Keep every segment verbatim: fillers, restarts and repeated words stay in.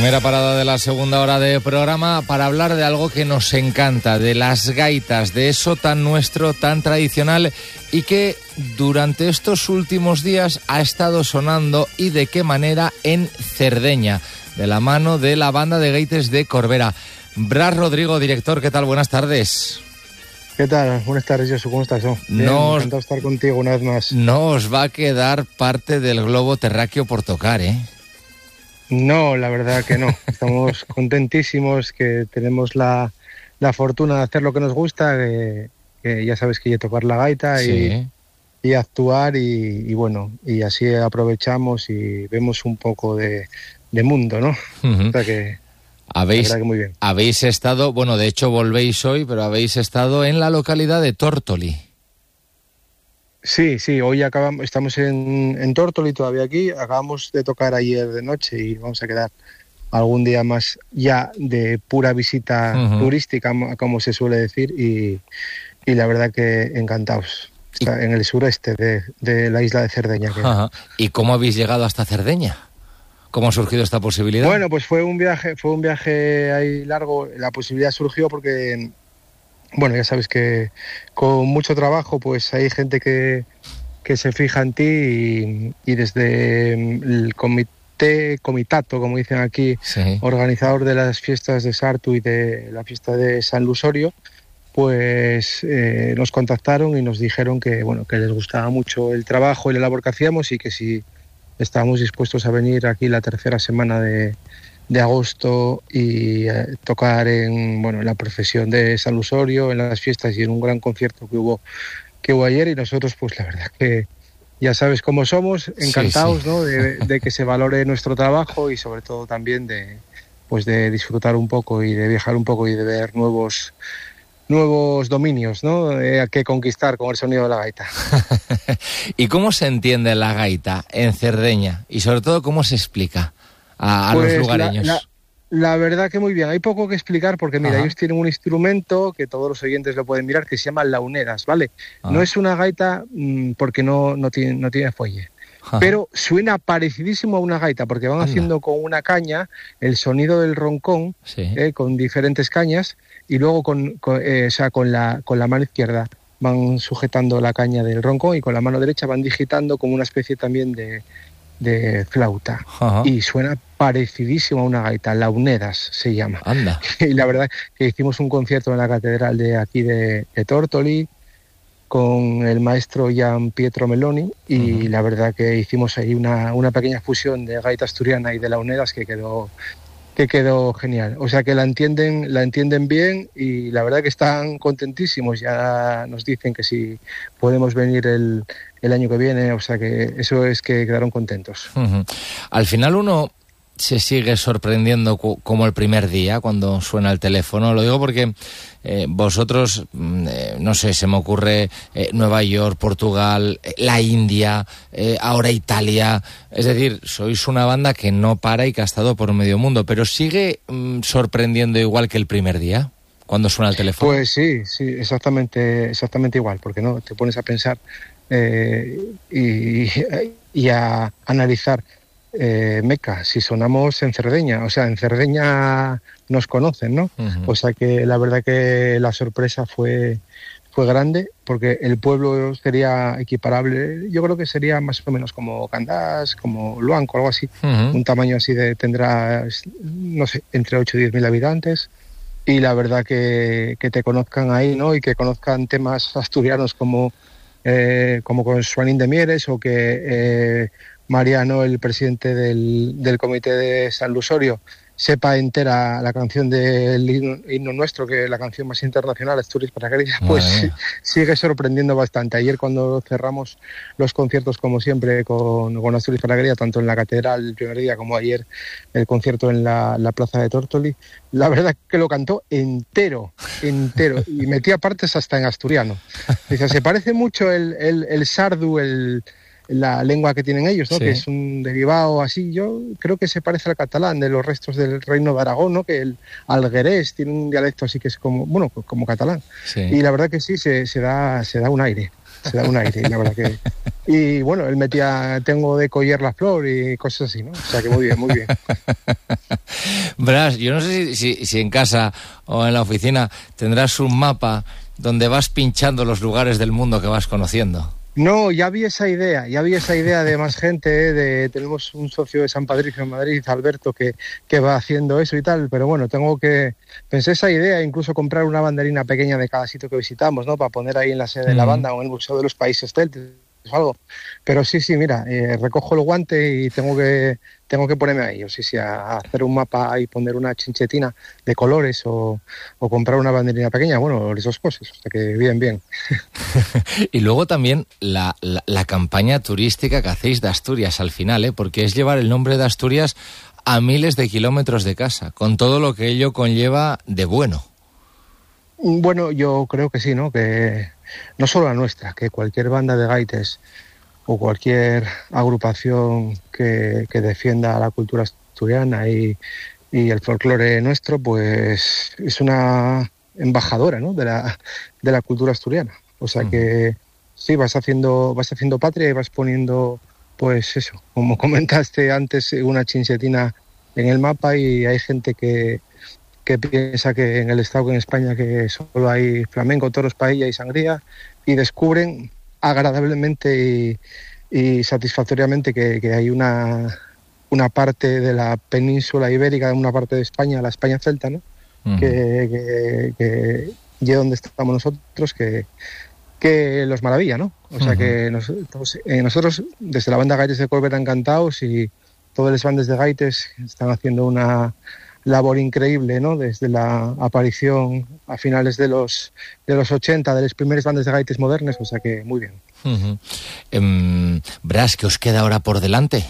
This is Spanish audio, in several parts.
Primera parada de la segunda hora de programa para hablar de algo que nos encanta, de las gaitas, de eso tan nuestro, tan tradicional y que durante estos últimos días ha estado sonando y de qué manera en Cerdeña, de la mano de la banda de gaites de Corbera. Bras Rodrigo, director, ¿qué tal? Buenas tardes. ¿Qué tal? Buenas tardes, Josu, ¿cómo estás? Oh, bien, nos, encantado de estar contigo una vez más. No os va a quedar parte del globo terráqueo por tocar, ¿eh? No, la verdad que no. Estamos contentísimos que tenemos la, la fortuna de hacer lo que nos gusta, que, que ya sabes que ya tocar la gaita sí. y, y actuar y, y bueno, y así aprovechamos y vemos un poco de, de mundo, ¿no? Uh-huh. O sea que, habéis, la verdad que muy bien. Habéis estado, bueno, de hecho volvéis hoy, pero habéis estado en la localidad de Tórtoli. Sí, sí, hoy acabamos, estamos en, en Tórtoli todavía aquí, acabamos de tocar ayer de noche y vamos a quedar algún día más ya de pura visita uh-huh. turística, como se suele decir, y, y la verdad que encantados. Está en el sureste de, de la isla de Cerdeña. Que uh-huh. ¿Y cómo habéis llegado hasta Cerdeña? ¿Cómo ha surgido esta posibilidad? Bueno, pues fue un viaje, fue un viaje ahí largo. La posibilidad surgió porque, bueno, ya sabes que con mucho trabajo pues hay gente que, que se fija en ti y, y desde el comité, comitato, como dicen aquí, sí. organizador de las fiestas de Sartu y de la fiesta de San Lusorio, pues eh, nos contactaron y nos dijeron que, bueno, que les gustaba mucho el trabajo y la labor que hacíamos y que si estábamos dispuestos a venir aquí la tercera semana de... de agosto y eh, tocar en bueno en la procesión de San Lusorio, en las fiestas y en un gran concierto que hubo que hubo ayer y nosotros pues la verdad que ya sabes cómo somos, encantados sí, sí. ¿no? de, de que se valore nuestro trabajo y sobre todo también de pues de disfrutar un poco y de viajar un poco y de ver nuevos nuevos dominios, ¿no? Eh, que conquistar con el sonido de la gaita. ¿Y cómo se entiende la gaita en Cerdeña? Y sobre todo, ¿cómo se explica a, a pues los lugareños? La, la, la verdad que muy bien. Hay poco que explicar porque, mira, Ajá. ellos tienen un instrumento que todos los oyentes lo pueden mirar, que se llama launedas, ¿vale? Ajá. No es una gaita mmm, porque no, no, tiene, no tiene fuelle. Ajá. Pero suena parecidísimo a una gaita porque van Anda. haciendo con una caña el sonido del roncón, sí. eh, con diferentes cañas, y luego con, con, eh, o sea, con, la, con la mano izquierda van sujetando la caña del roncón y con la mano derecha van digitando como una especie también de, de flauta. Ajá. Y suena parecidísimo a una gaita, launedas se llama. Anda. Y la verdad que hicimos un concierto en la catedral de aquí de, de Tórtoli con el maestro Gian Pietro Meloni y uh-huh. la verdad que hicimos ahí una, una pequeña fusión de gaita asturiana y de launedas que quedó que quedó genial. O sea que la entienden, la entienden bien y la verdad que están contentísimos. Ya nos dicen que si podemos venir el, el año que viene, o sea que eso es que quedaron contentos. Uh-huh. Al final uno se sigue sorprendiendo como el primer día cuando suena el teléfono. Lo digo porque eh, vosotros, eh, no sé, se me ocurre eh, Nueva York, Portugal, eh, la India, eh, ahora Italia. Es decir, sois una banda que no para y que ha estado por medio mundo, pero sigue mm, sorprendiendo igual que el primer día cuando suena el teléfono. Pues sí, sí, exactamente, exactamente igual, porque no te pones a pensar eh, y, y a analizar. Eh, Meca, si sonamos en Cerdeña, o sea, en Cerdeña nos conocen, ¿no? Uh-huh. O sea que la verdad que la sorpresa fue, fue grande, porque el pueblo sería equiparable, yo creo que sería más o menos como Candás, como Luanco, algo así, uh-huh. un tamaño así de, tendrá, no sé, entre ocho y diez mil habitantes, y la verdad que, que te conozcan ahí, ¿no? Y que conozcan temas asturianos como, eh, como con Suanín de Mieres, o que eh, Mariano, el presidente del, del comité de San Lusorio, sepa entera la canción del himno, himno nuestro, que es la canción más internacional, Asturias para Grecia, pues sí, sigue sorprendiendo bastante. Ayer cuando cerramos los conciertos, como siempre, con, con Asturias para Grecia, tanto en la catedral el primer día como ayer el concierto en la, la plaza de Tórtoli, la verdad que lo cantó entero, entero, y metía partes hasta en asturiano. Dice, se parece mucho el, el, el sardu, el... la lengua que tienen ellos, ¿no? Sí. Que es un derivado así, yo creo que se parece al catalán de los restos del Reino de Aragón, ¿no? Que el alguerés tiene un dialecto así que es como, bueno, como catalán. Sí. Y la verdad que sí, se, se, da, se da un aire. se da un aire, la verdad que... Y bueno, él metía, tengo de coller la flor y cosas así, ¿no? O sea que muy bien, muy bien. Bras, yo no sé si, si, si en casa o en la oficina tendrás un mapa donde vas pinchando los lugares del mundo que vas conociendo. No, ya vi esa idea, ya vi esa idea de más gente, ¿eh? de tenemos un socio de San Patricio en Madrid, Alberto, que, que va haciendo eso y tal, pero bueno, tengo que, pensé esa idea, incluso comprar una banderina pequeña de cada sitio que visitamos, ¿no? Para poner ahí en la sede mm. de la banda o en el Museo de los Países Celtas, o algo. Pero sí, sí, mira, eh, recojo el guante y tengo que tengo que ponerme a ello, sí, sí, a hacer un mapa y poner una chinchetina de colores o, o comprar una banderina pequeña, bueno, las dos cosas, o sea que bien, bien. Y luego también la, la, la campaña turística que hacéis de Asturias al final, ¿eh? Porque es llevar el nombre de Asturias a miles de kilómetros de casa, con todo lo que ello conlleva de bueno. Bueno, yo creo que sí, ¿no? Que no solo la nuestra, que cualquier banda de gaites o cualquier agrupación que, que defienda la cultura asturiana y, y el folclore nuestro, pues es una embajadora, ¿no? de la de la cultura asturiana. O sea que sí, vas haciendo vas haciendo patria y vas poniendo, pues eso, como comentaste antes, una chinchetina en el mapa, y hay gente que que piensa que en el estado, que en España, que solo hay flamenco, toros, paella y sangría, y descubren agradablemente y, y satisfactoriamente que, que hay una, una parte de la península ibérica, una parte de España, la España celta, ¿no? Uh-huh. que, que, que y donde estamos nosotros, que, que los maravilla, ¿no? O sea, uh-huh. que nosotros, eh, nosotros desde la banda Gaites de Corbera encantados, y todas las bandas de gaites están haciendo una labor increíble, ¿no? Desde la aparición a finales de los de los ochenta de las primeras bandas de gaites modernas, o sea que muy bien. Uh-huh. Um, Bras, ¿qué os queda ahora por delante?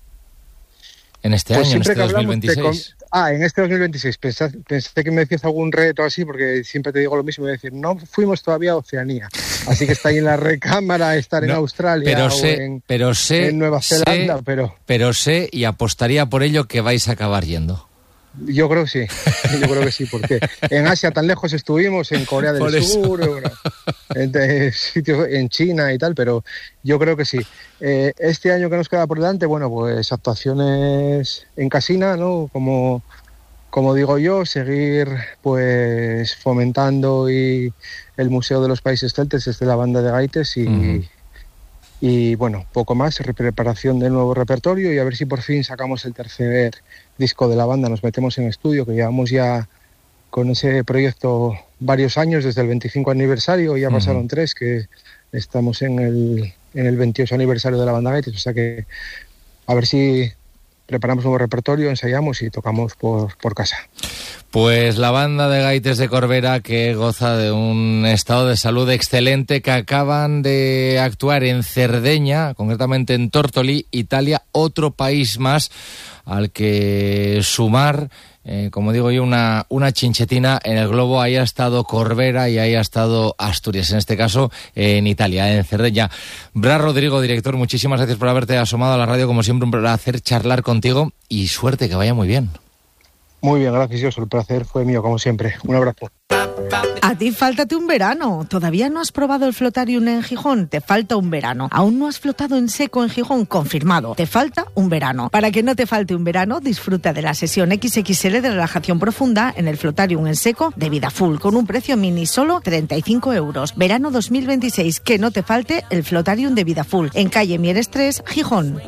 En este pues año, en este dos mil veintiséis. Con... Ah, en este dos mil veintiséis. Pensé, pensé que me decías algún reto así, porque siempre te digo lo mismo, y decir, no fuimos todavía a Oceanía. Así que está ahí en la recámara estar no, en Australia pero o sé, en, pero sé, en Nueva Zelanda, sé, pero... Pero sé y apostaría por ello que vais a acabar yendo. Yo creo que sí, yo creo que sí, porque en Asia tan lejos estuvimos, en Corea del Por Sur, bueno, en, sitios, en China y tal, pero yo creo que sí. Eh, este año que nos queda por delante, bueno, pues actuaciones en casina, ¿no? Como, como digo yo, seguir pues fomentando y el Museo de los Países Celtas desde la banda de gaites y... Uh-huh. Y bueno, poco más, preparación del nuevo repertorio y a ver si por fin sacamos el tercer disco de la banda, nos metemos en estudio, que llevamos ya con ese proyecto varios años, desde el veinticinco aniversario, ya uh-huh. pasaron tres, que estamos en el, en el veintiocho aniversario de la banda Gaites, o sea que a ver si preparamos un nuevo repertorio, ensayamos y tocamos por, por casa. Pues la banda de gaites de Corbera, que goza de un estado de salud excelente, que acaban de actuar en Cerdeña, concretamente en Tortolì, Italia, otro país más al que sumar, eh, como digo yo, una, una chinchetina en el globo. Ahí ha estado Corbera y ahí ha estado Asturias, en este caso en Italia, en Cerdeña. Bras Rodrigo, director, muchísimas gracias por haberte asomado a la radio, como siempre un placer charlar contigo y suerte, que vaya muy bien. Muy bien, gracias, Josu. El placer fue mío, como siempre. Un abrazo. A ti fáltate un verano. ¿Todavía no has probado el Flotarium en Gijón? Te falta un verano. ¿Aún no has flotado en seco en Gijón? Confirmado. Te falta un verano. Para que no te falte un verano, disfruta de la sesión equis equis ele de relajación profunda en el Flotarium en seco de Vida Full, con un precio mini solo treinta y cinco euros. Verano dos mil veintiséis. Que no te falte el Flotarium de Vida Full, en calle Mieres tres, Gijón.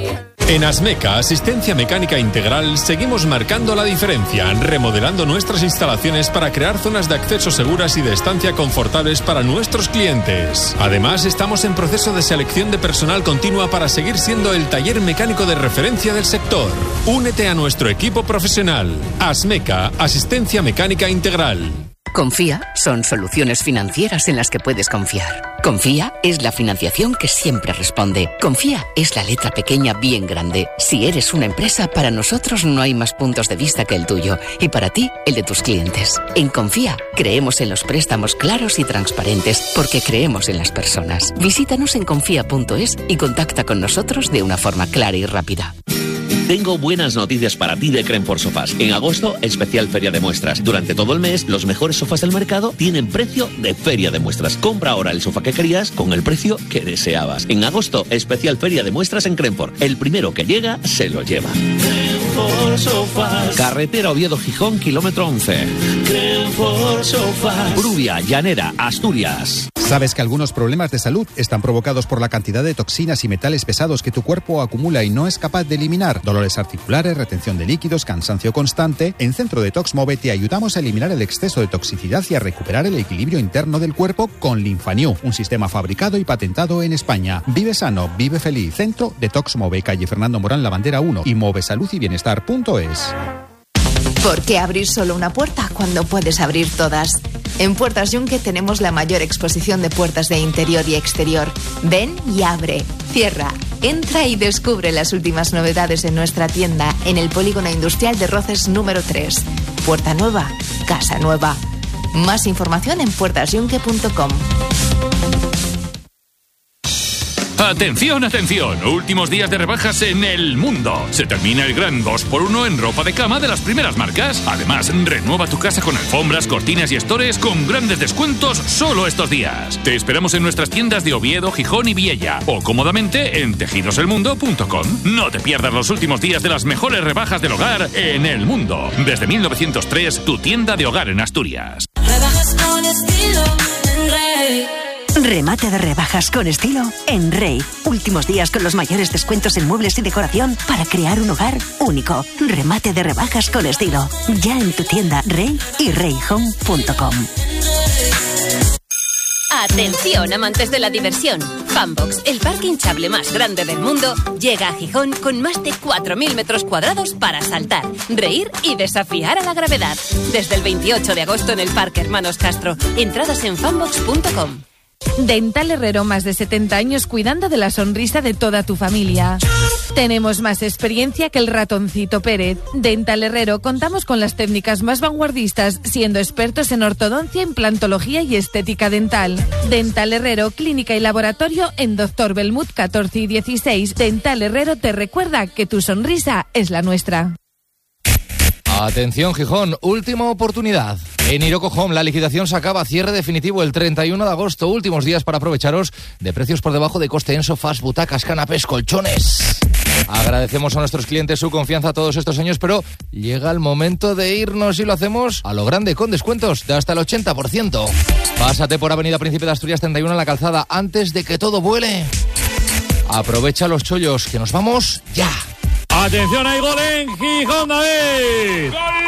En Asmeca, Asistencia Mecánica Integral, seguimos marcando la diferencia, remodelando nuestras instalaciones para crear zonas de acceso seguras y de estancia confortables para nuestros clientes. Además, estamos en proceso de selección de personal continua para seguir siendo el taller mecánico de referencia del sector. Únete a nuestro equipo profesional. Asmeca, Asistencia Mecánica Integral. Confía son soluciones financieras en las que puedes confiar. Confía es la financiación que siempre responde. Confía es la letra pequeña bien grande. Si eres una empresa, para nosotros no hay más puntos de vista que el tuyo y para ti, el de tus clientes. En Confía creemos en los préstamos claros y transparentes porque creemos en las personas. Visítanos en confía punto es y contacta con nosotros de una forma clara y rápida. Tengo buenas noticias para ti de Cremfor Sofás. En agosto, especial feria de muestras. Durante todo el mes, los mejores sofás del mercado tienen precio de feria de muestras. Compra ahora el sofá que querías con el precio que deseabas. En agosto, especial feria de muestras en Cremfor. El primero que llega, se lo lleva. Cremfor Sofás. Carretera Oviedo-Gijón, kilómetro once. Cremfor Sofás. Brubia, Llanera, Asturias. ¿Sabes que algunos problemas de salud están provocados por la cantidad de toxinas y metales pesados que tu cuerpo acumula y no es capaz de eliminar? Dolores articulares, retención de líquidos, cansancio constante. En Centro Detox Move te ayudamos a eliminar el exceso de toxicidad y a recuperar el equilibrio interno del cuerpo con Linfanew, un sistema fabricado y patentado en España. Vive sano, vive feliz. Centro Detox Move, calle Fernando Morán, La Bandera uno y move salud y bienestar punto es. ¿Por qué abrir solo una puerta cuando puedes abrir todas? En Puertas Yunque tenemos la mayor exposición de puertas de interior y exterior. Ven y abre, cierra, entra y descubre las últimas novedades en nuestra tienda en el Polígono Industrial de Roces número tres. Puerta nueva, casa nueva. Más información en puertas yunque punto com. Atención, atención, últimos días de rebajas en El Mundo. Se termina el gran dos por uno en ropa de cama de las primeras marcas. Además, renueva tu casa con alfombras, cortinas y estores con grandes descuentos solo estos días. Te esperamos en nuestras tiendas de Oviedo, Gijón y Viella o cómodamente en tejidos el mundo punto com. No te pierdas los últimos días de las mejores rebajas del hogar en El Mundo. Desde mil novecientos tres, tu tienda de hogar en Asturias. Rebajas con estilo en Rey. Remate de rebajas con estilo en Rey. Últimos días con los mayores descuentos en muebles y decoración para crear un hogar único. Remate de rebajas con estilo. Ya en tu tienda Rey y rey home punto com. Atención, amantes de la diversión. Funbox, el parque hinchable más grande del mundo, llega a Gijón con más de cuatro mil metros cuadrados para saltar, reír y desafiar a la gravedad. Desde el veintiocho de agosto en el Parque Hermanos Castro. Entradas en funbox punto com. Dental Herrero, más de setenta años cuidando de la sonrisa de toda tu familia. Tenemos más experiencia que el ratoncito Pérez. Dental Herrero, contamos con las técnicas más vanguardistas, siendo expertos en ortodoncia, implantología y estética dental. Dental Herrero, clínica y laboratorio en Doctor Belmut catorce y dieciséis. Dental Herrero te recuerda que tu sonrisa es la nuestra. Atención Gijón, última oportunidad. En Iroco Home la liquidación se acaba, cierre definitivo el treinta y uno de agosto. Últimos días para aprovecharos de precios por debajo de coste en sofás, butacas, canapés, colchones. Agradecemos a nuestros clientes su confianza todos estos años, pero llega el momento de irnos y lo hacemos a lo grande con descuentos de hasta el ochenta por ciento. Pásate por Avenida Príncipe de Asturias treinta y uno en la calzada antes de que todo vuele. Aprovecha los chollos, que nos vamos ya. Atención, hay gol en Gijón, David.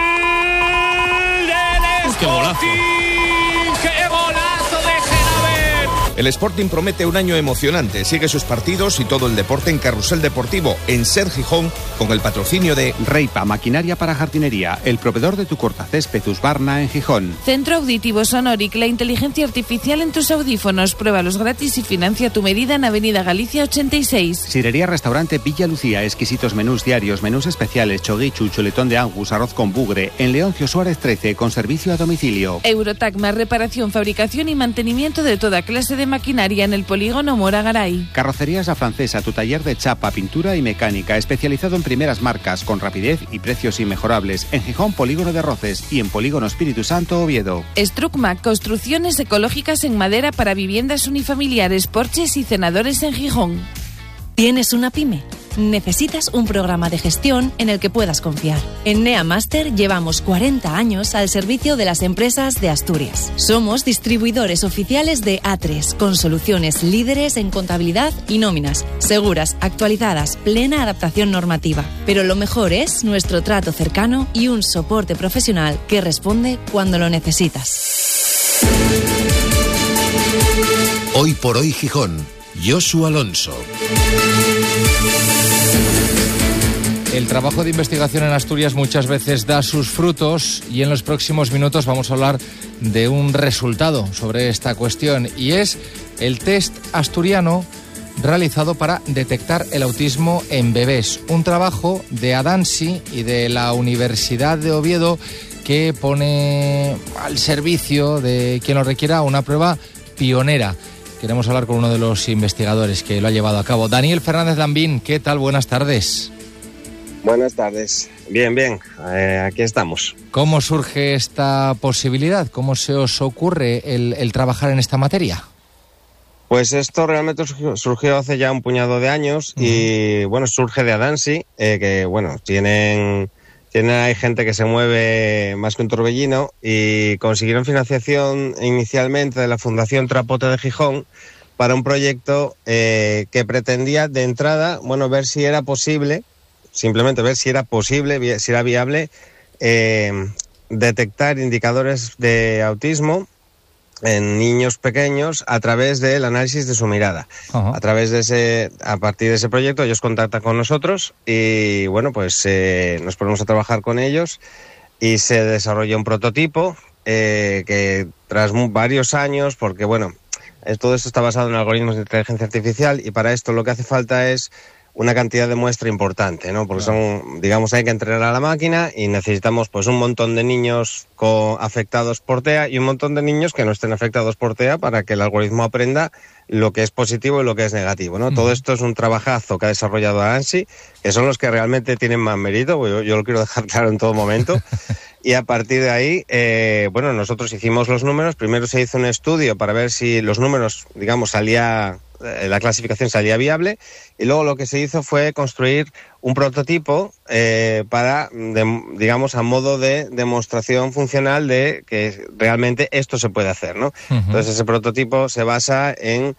¡Gol del ¡Qué golazo! ¡Qué golazo de Genavet! El Sporting promete un año emocionante. Sigue sus partidos y todo el deporte en Carrusel Deportivo, en Ser Gijón, con el patrocinio de Reipa, maquinaria para jardinería, el proveedor de tu cortacésped Husqvarna en Gijón. Centro Auditivo Sonoric, la inteligencia artificial en tus audífonos. Pruébalos gratis y financia tu medida en Avenida Galicia ochenta y seis. Sirería Restaurante Villa Lucía, exquisitos menús diarios, menús especiales, choguichu, chuletón de Angus, arroz con bugre, en Leoncio Suárez trece, con servicio a domicilio. Eurotacma, reparación, fabricación y mantenimiento de toda clase de maquinaria en el polígono Mora Garay. Carrocerías La Francesa, tu taller de chapa, pintura y mecánica, especializado en primeras marcas, con rapidez y precios inmejorables, en Gijón, Polígono de Roces, y en Polígono Espíritu Santo, Oviedo. Strucmac, construcciones ecológicas en madera para viviendas unifamiliares, porches y cenadores en Gijón. ¿Tienes una pyme? Necesitas un programa de gestión en el que puedas confiar. En NeaMaster llevamos cuarenta años al servicio de las empresas de Asturias. Somos distribuidores oficiales de A tres, con soluciones líderes en contabilidad y nóminas, seguras, actualizadas, plena adaptación normativa. Pero lo mejor es nuestro trato cercano y un soporte profesional que responde cuando lo necesitas. Hoy por hoy Gijón, Josu Alonso. El trabajo de investigación en Asturias muchas veces da sus frutos y en los próximos minutos vamos a hablar de un resultado sobre esta cuestión y es el test asturiano realizado para detectar el autismo en bebés. Un trabajo de Adansi y de la Universidad de Oviedo que pone al servicio de quien lo requiera una prueba pionera. Queremos hablar con uno de los investigadores que lo ha llevado a cabo. Daniel Fernández Lambín, ¿qué tal? Buenas tardes. Buenas tardes. Bien, bien, eh, aquí estamos. ¿Cómo surge esta posibilidad? ¿Cómo se os ocurre el, el trabajar en esta materia? Pues esto realmente surgió hace ya un puñado de años. Uh-huh. Y bueno, surge de Adansi, eh, que bueno, tienen, tienen, hay gente que se mueve más que un torbellino y consiguieron financiación inicialmente de la Fundación Trapote de Gijón para un proyecto eh, que pretendía de entrada, bueno, ver si era posible, simplemente ver si era posible, si era viable eh, detectar indicadores de autismo en niños pequeños a través del análisis de su mirada. Uh-huh. A través de ese, a partir de ese proyecto ellos contactan con nosotros y bueno, pues eh, nos ponemos a trabajar con ellos y se desarrolla un prototipo eh, que tras varios años, porque bueno, todo esto está basado en algoritmos de inteligencia artificial y para esto lo que hace falta es una cantidad de muestra importante, ¿no? Porque son, digamos, hay que entrenar a la máquina y necesitamos pues un montón de niños co- afectados por T E A y un montón de niños que no estén afectados por T E A para que el algoritmo aprenda lo que es positivo y lo que es negativo, ¿no? Mm. Todo esto es un trabajazo que ha desarrollado ANSI, que son los que realmente tienen más mérito, yo, yo lo quiero dejar claro en todo momento. Y a partir de ahí, eh, bueno, nosotros hicimos los números. Primero se hizo un estudio para ver si los números, digamos, salía, eh, la clasificación salía viable. Y luego lo que se hizo fue construir un prototipo eh, para, de, digamos, a modo de demostración funcional de que realmente esto se puede hacer, ¿no? Uh-huh. Entonces ese prototipo se basa en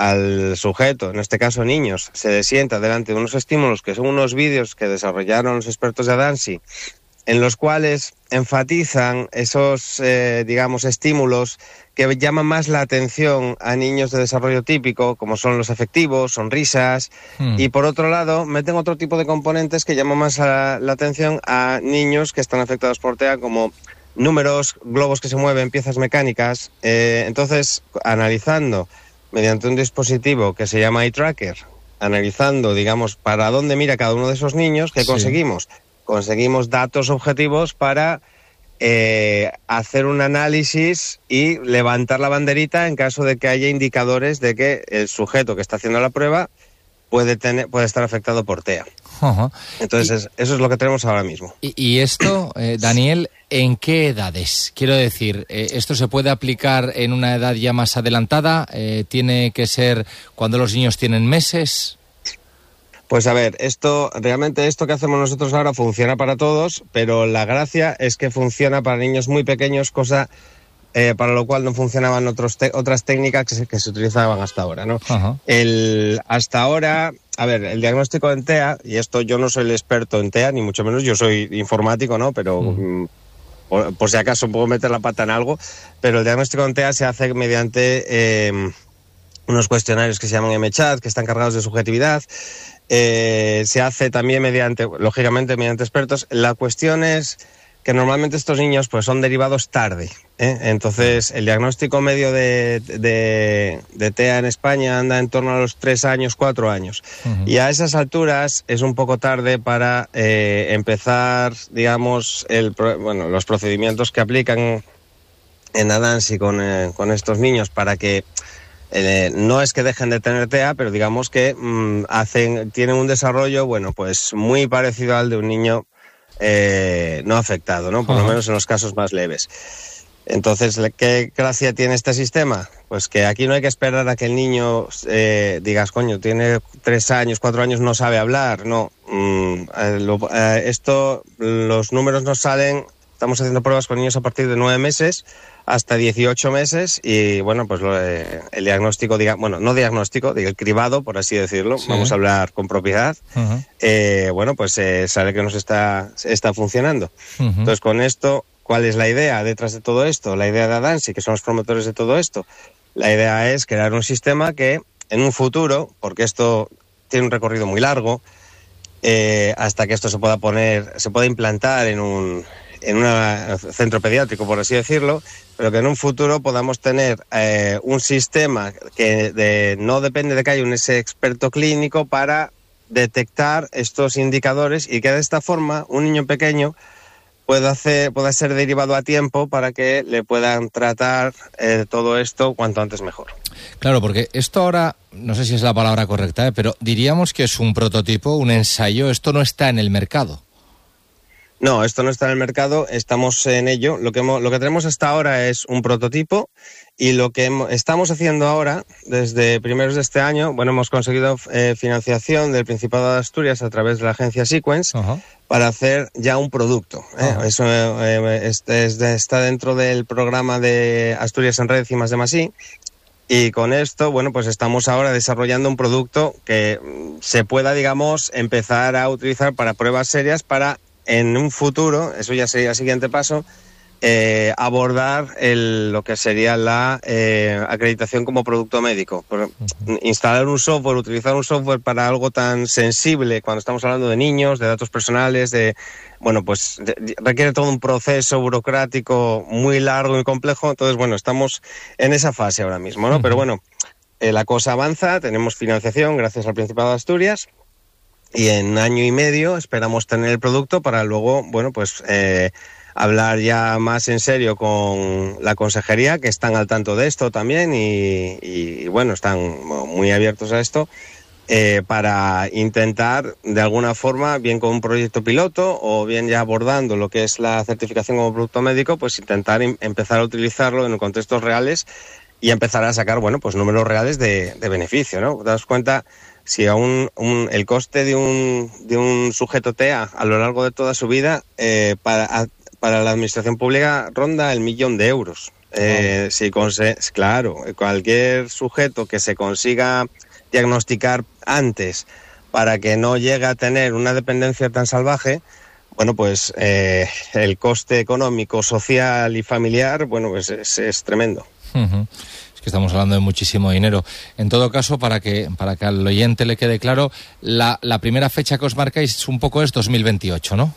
al sujeto, en este caso niños, se le sienta delante de unos estímulos que son unos vídeos que desarrollaron los expertos de Adansi, en los cuales enfatizan esos, eh, digamos, estímulos que llaman más la atención a niños de desarrollo típico, como son los afectivos, sonrisas, mm. y por otro lado meten otro tipo de componentes que llaman más a, la atención a niños que están afectados por T E A, como números, globos que se mueven, piezas mecánicas. Eh, entonces, analizando mediante un dispositivo que se llama iTracker, analizando, digamos, para dónde mira cada uno de esos niños, ¿qué sí. conseguimos? Conseguimos datos objetivos para eh, hacer un análisis y levantar la banderita en caso de que haya indicadores de que el sujeto que está haciendo la prueba puede tener, puede estar afectado por T E A. Uh-huh. Entonces, y, eso es lo que tenemos ahora mismo. Y, y esto, eh, Daniel, ¿en qué edades? Quiero decir, eh, ¿esto se puede aplicar en una edad ya más adelantada? Eh, ¿Tiene que ser cuando los niños tienen meses? Pues a ver, esto realmente esto que hacemos nosotros ahora funciona para todos, pero la gracia es que funciona para niños muy pequeños, cosa eh, para lo cual no funcionaban otros te- otras técnicas que se, que se utilizaban hasta ahora, ¿no? Uh-huh. El, hasta ahora, a ver, el diagnóstico en T E A, y esto yo no soy el experto en T E A, ni mucho menos, yo soy informático, ¿no? Pero uh-huh. por, por si acaso puedo meter la pata en algo, pero el diagnóstico en T E A se hace mediante eh, unos cuestionarios que se llaman M CHAT, que están cargados de subjetividad. Eh, se hace también mediante, lógicamente mediante expertos. La cuestión es que normalmente estos niños pues son derivados tarde, ¿eh? Entonces el diagnóstico medio de, de, de T E A en España anda en torno a los tres años, cuatro años. Uh-huh. Y a esas alturas es un poco tarde para eh, empezar, digamos, el, bueno, los procedimientos que aplican en Adansi con, eh, con estos niños para que Eh, no es que dejen de tener T E A, pero digamos que mmm, hacen, tienen un desarrollo, bueno, pues muy parecido al de un niño eh, no afectado, ¿no? Por uh-huh. lo menos en los casos más leves. Entonces, ¿qué gracia tiene este sistema? Pues que aquí no hay que esperar a que el niño eh, digas, coño, tiene tres años, cuatro años, no sabe hablar, no. Mm, eh, lo, eh, esto, los números nos salen, estamos haciendo pruebas con niños a partir de nueve meses, hasta dieciocho meses y bueno, pues lo, eh, el diagnóstico, diga, bueno, no diagnóstico, digo, el cribado, por así decirlo, sí. Vamos a hablar con propiedad, uh-huh. eh, bueno, pues eh, sale que nos está, está funcionando. Uh-huh. Entonces, con esto, ¿cuál es la idea detrás de todo esto? La idea de Adansi, que son los promotores de todo esto, la idea es crear un sistema que en un futuro, porque esto tiene un recorrido muy largo, eh, hasta que esto se pueda poner, se pueda implantar en un en un centro pediátrico, por así decirlo, pero que en un futuro podamos tener eh, un sistema que de, no depende de que haya un ese experto clínico para detectar estos indicadores y que de esta forma un niño pequeño pueda, hacer, pueda ser derivado a tiempo para que le puedan tratar eh, todo esto cuanto antes mejor. Claro, porque esto ahora, no sé si es la palabra correcta, ¿eh? pero diríamos que es un prototipo, un ensayo, esto no está en el mercado. No, esto no está en el mercado, estamos en ello. Lo que, hemos, lo que tenemos hasta ahora es un prototipo y lo que hemos, estamos haciendo ahora, desde primeros de este año, bueno, hemos conseguido eh, financiación del Principado de Asturias a través de la agencia Sequence uh-huh. para hacer ya un producto. ¿eh? Uh-huh. Eso eh, este es de, está dentro del programa de Asturias en Red y Más de Más I. Y con esto, bueno, pues estamos ahora desarrollando un producto que se pueda, digamos, empezar a utilizar para pruebas serias para en un futuro, eso ya sería el siguiente paso, eh, abordar el, lo que sería la eh, acreditación como producto médico. Por, uh-huh. Instalar un software, utilizar un software para algo tan sensible, cuando estamos hablando de niños, de datos personales, de bueno, pues de, de, requiere todo un proceso burocrático muy largo y complejo. Entonces, bueno, estamos en esa fase ahora mismo, ¿no? Uh-huh. Pero bueno, eh, la cosa avanza, tenemos financiación gracias al Principado de Asturias. Y en año y medio esperamos tener el producto para luego, bueno, pues eh, hablar ya más en serio con la consejería, que están al tanto de esto también y, y bueno, están muy abiertos a esto, eh, para intentar de alguna forma, bien con un proyecto piloto o bien ya abordando lo que es la certificación como producto médico, pues intentar im- empezar a utilizarlo en contextos reales y empezar a sacar, bueno, pues números reales de, de beneficio, ¿no? Te das cuenta. Si aún un, el coste de un, de un sujeto T E A a lo largo de toda su vida eh, para, a, para la administración pública ronda el millón de euros. Eh, oh. si conse- claro, cualquier sujeto que se consiga diagnosticar antes para que no llegue a tener una dependencia tan salvaje, bueno, pues eh, el coste económico, social y familiar, bueno, pues es, es tremendo. Uh-huh. Que estamos hablando de muchísimo dinero. En todo caso, para que para que al oyente le quede claro, la, la primera fecha que os marcáis un poco es dos mil veintiocho, ¿no?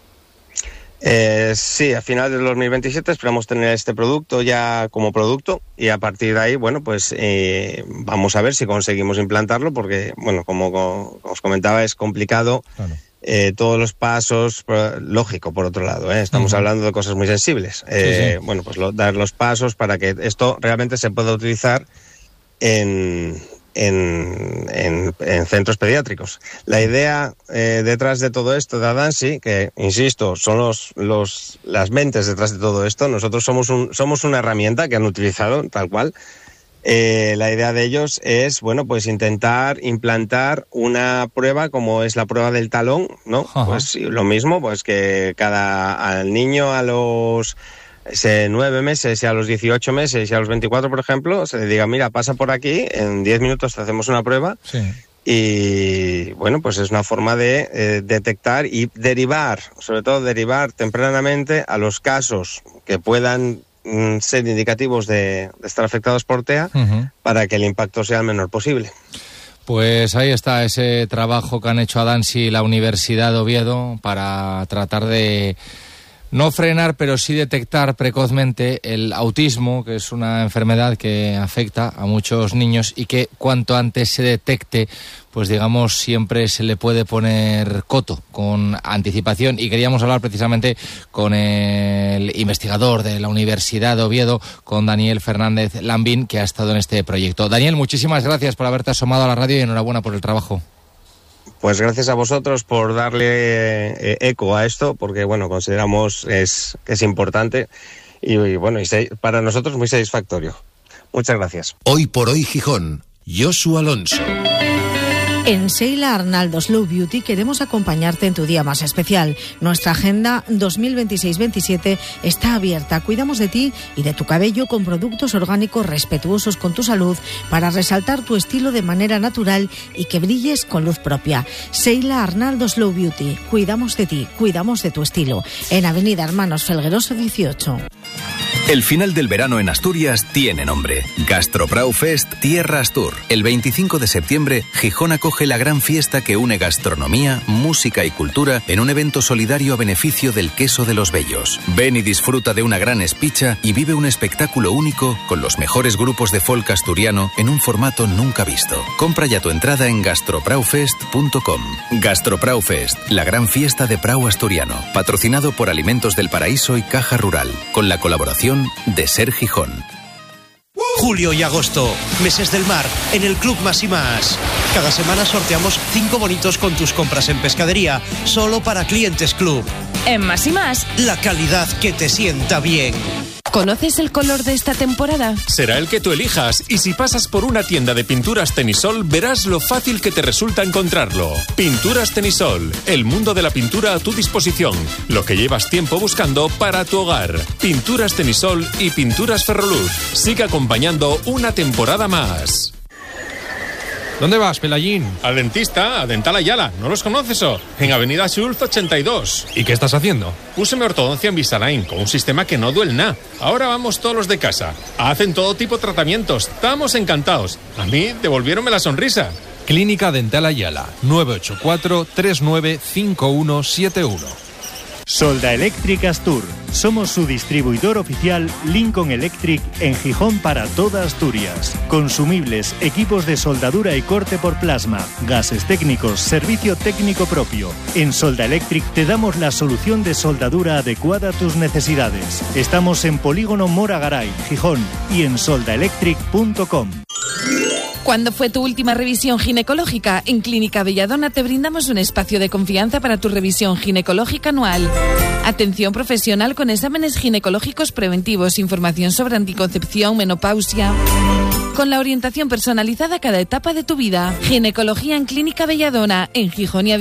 Eh, sí, a finales del dos mil veintisiete esperamos tener este producto ya como producto y a partir de ahí, bueno, pues eh, vamos a ver si conseguimos implantarlo porque, bueno, como, como os comentaba, es complicado. Claro. Eh, todos los pasos, lógico por otro lado, ¿eh? estamos uh-huh. hablando de cosas muy sensibles. Eh, sí, sí. Bueno, pues lo, dar los pasos para que esto realmente se pueda utilizar en, en, en, en centros pediátricos. La idea eh, detrás de todo esto de Adansi, que insisto, son los, los, las mentes detrás de todo esto, nosotros somos, un, somos una herramienta que han utilizado tal cual. Eh, la idea de ellos es, bueno, pues intentar implantar una prueba como es la prueba del talón, ¿no? Ajá. Pues lo mismo, pues que cada al niño a los ese, nueve meses y a los dieciocho meses y a los veinticuatro, por ejemplo, se le diga, mira, pasa por aquí, en diez minutos te hacemos una prueba. Sí. Y bueno, pues es una forma de eh, detectar y derivar, sobre todo derivar tempranamente a los casos que puedan ser indicativos de, de estar afectados por T E A uh-huh. para que el impacto sea el menor posible. Pues ahí está ese trabajo que han hecho Adansi y la Universidad de Oviedo para tratar de no frenar, pero sí detectar precozmente el autismo, que es una enfermedad que afecta a muchos niños y que cuanto antes se detecte, pues digamos, siempre se le puede poner coto con anticipación. Y queríamos hablar precisamente con el investigador de la Universidad de Oviedo, con Daniel Fernández Lambín, que ha estado en este proyecto. Daniel, muchísimas gracias por haberte asomado a la radio y enhorabuena por el trabajo. Pues gracias a vosotros por darle eh, eco a esto, porque bueno, consideramos es, que es importante y, y bueno, y se, para nosotros muy satisfactorio. Muchas gracias. Hoy por hoy Gijón, Josu Alonso. En Seila Arnaldo Slow Beauty queremos acompañarte en tu día más especial. Nuestra agenda dos mil veintiséis veintisiete está abierta. Cuidamos de ti y de tu cabello con productos orgánicos respetuosos con tu salud para resaltar tu estilo de manera natural y que brilles con luz propia. Seila Arnaldo Slow Beauty. Cuidamos de ti, cuidamos de tu estilo. En Avenida Hermanos Felgueroso dieciocho. El final del verano en Asturias tiene nombre. Gastrobrau Fest Tierra Astur. El veinticinco de septiembre, Gijón acoge la gran fiesta que une gastronomía, música y cultura en un evento solidario a beneficio del queso de los Bellos. Ven y disfruta de una gran espicha y vive un espectáculo único con los mejores grupos de folk asturiano en un formato nunca visto. Compra ya tu entrada en gastrobraufest punto com. Gastrobrau Fest, la gran fiesta de Prau asturiano, patrocinado por Alimentos del Paraíso y Caja Rural, con la colaboración de Ser Gijón. Julio y agosto, meses del mar, en el Club Más y Más. Cada semana sorteamos cinco bonitos con tus compras en pescadería, solo para clientes Club. En Más y Más, la calidad que te sienta bien. ¿Conoces el color de esta temporada? Será el que tú elijas, y si pasas por una tienda de pinturas Tenisol, verás lo fácil que te resulta encontrarlo. Pinturas Tenisol, el mundo de la pintura a tu disposición, lo que llevas tiempo buscando para tu hogar. Pinturas Tenisol y Pinturas Ferroluz. Sigue acompañando una temporada más. ¿Dónde vas, Pelayín? Al dentista, a Dental Ayala. ¿No los conoces o? En Avenida Schultz ochenta y dos. ¿Y qué estás haciendo? Púseme ortodoncia en Invisalign con un sistema que no duele nada. Ahora vamos todos los de casa. Hacen todo tipo de tratamientos. Estamos encantados. A mí devolviéronme la sonrisa. Clínica Dental Ayala, nueve ocho cuatro, tres nueve cinco uno siete uno. Solda Electric Astur. Somos su distribuidor oficial Lincoln Electric en Gijón para toda Asturias. Consumibles, equipos de soldadura y corte por plasma, gases técnicos, servicio técnico propio. En Solda Electric te damos la solución de soldadura adecuada a tus necesidades. Estamos en Polígono Mora Garay, Gijón, y en solda electric punto com. ¿Cuándo fue tu última revisión ginecológica? En Clínica Belladona te brindamos un espacio de confianza para tu revisión ginecológica anual. Atención profesional con exámenes ginecológicos preventivos, información sobre anticoncepción, menopausia, con la orientación personalizada a cada etapa de tu vida. Ginecología en Clínica Belladona, en Gijón y